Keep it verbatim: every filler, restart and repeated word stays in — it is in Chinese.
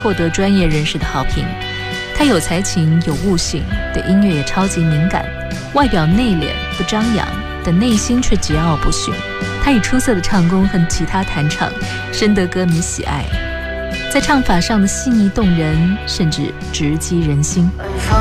获得专业人士的好评。他有才情有悟性，对音乐也超级敏感，外表内敛不张扬，但内心却桀骜不驯。他以出色的唱功和吉他弹唱深得歌迷喜爱，在唱法上的细腻动人，甚至直击人心。